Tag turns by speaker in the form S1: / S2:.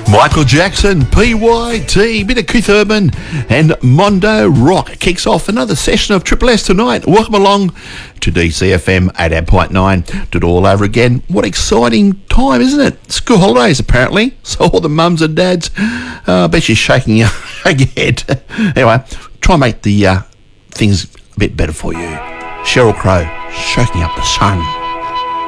S1: Michael Jackson, PYT, bit of Keith Urban and Mondo Rock kicks off another session of Triple S tonight. Welcome along to DCFM 88.9. Do it all over again. What exciting time, isn't it? School holidays, apparently. So all the mums and dads, I bet you're shaking your head. Anyway, try and make the things a bit better for you. Sheryl Crow, Shaking Up the Sun.